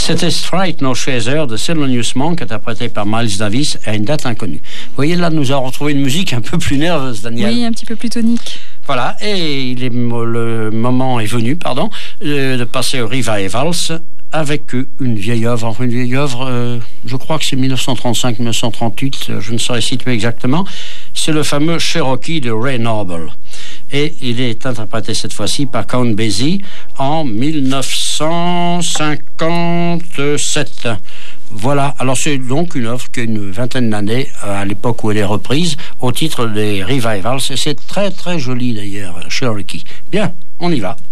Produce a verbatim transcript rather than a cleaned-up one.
C'était Strike No Chaser de Thelonious Monk, interprété par Miles Davis à une date inconnue. Vous voyez, là, nous avons retrouvé une musique un peu plus nerveuse, Daniel. Oui, un petit peu plus tonique. Voilà, et il est, le moment est venu, pardon, euh, de passer au Revivals avec une vieille œuvre, enfin une vieille œuvre, euh, je crois que c'est dix-neuf cent trente-cinq dix-neuf cent trente-huit, je ne saurais situer exactement. C'est le fameux Cherokee de Ray Noble. Et il est interprété cette fois-ci par Count Basie en dix-neuf cent cinquante-sept. Voilà, alors c'est donc une œuvre qui a une vingtaine d'années, à l'époque où elle est reprise, au titre des Revivals. Et c'est très très joli d'ailleurs, Cherokee. Bien, on y va.